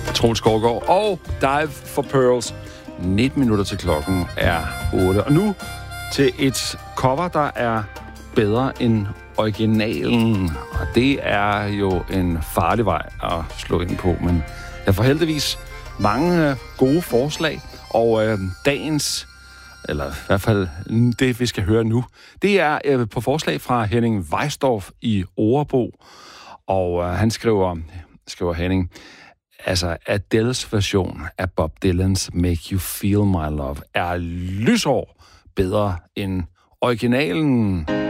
Troels Skovgaard og Dive for Pearls. 19 minutter til klokken er 8. Og nu til et cover, der er bedre end originalen. Og det er jo en farlig vej at slå ind på. Men jeg får heldigvis mange gode forslag. Og dagens, eller i hvert fald det, vi skal høre nu, det er på forslag fra Henning Weisdorf i Orebro. Og han skriver Henning, altså Adele's version af Bob Dylan's Make You Feel My Love er lysår bedre end originalen.